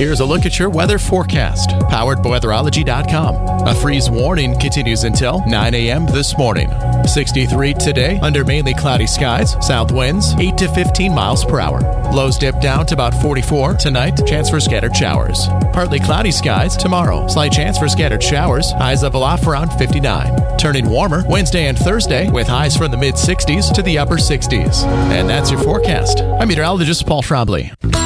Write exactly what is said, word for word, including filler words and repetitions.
Here's a look at your weather forecast, powered by weatherology dot com. A freeze warning continues until nine a.m. this morning. sixty-three today under mainly cloudy skies, south winds eight to fifteen miles per hour. Lows dip down to about forty-four tonight, chance for scattered showers. Partly cloudy skies tomorrow, slight chance for scattered showers, highs level off around fifty-nine. Turning warmer Wednesday and Thursday with highs from the mid sixties to the upper sixties. And that's your forecast. I'm meteorologist Paul Schraubly.